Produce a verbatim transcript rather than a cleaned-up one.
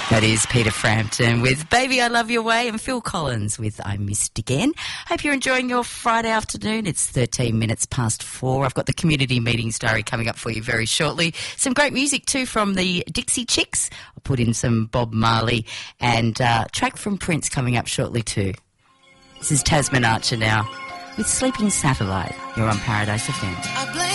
That is Peter Frampton with Baby I Love Your Way and Phil Collins with I Missed Again. Hope you're enjoying your Friday afternoon. It's thirteen minutes past four. I've got the community meetings diary coming up for you very shortly. Some great music too from the Dixie Chicks. I'll put in some Bob Marley and uh, track from Prince coming up shortly too. This is Tasman Archer now with Sleeping Satellite. You're on Paradise F M.